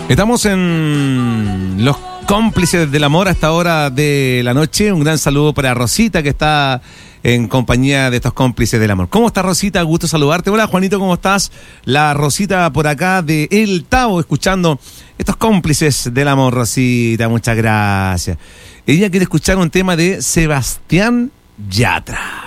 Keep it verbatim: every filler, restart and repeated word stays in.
Estamos en los cómplices del amor a esta hora de la noche. Un gran saludo para Rosita, que está en compañía de estos cómplices del amor. ¿Cómo estás, Rosita? Gusto saludarte. Hola, Juanito, ¿cómo estás? La Rosita por acá de El Tavo, escuchando estos cómplices del amor. Rosita, muchas gracias. Ella quiere escuchar un tema de Sebastián Yatra.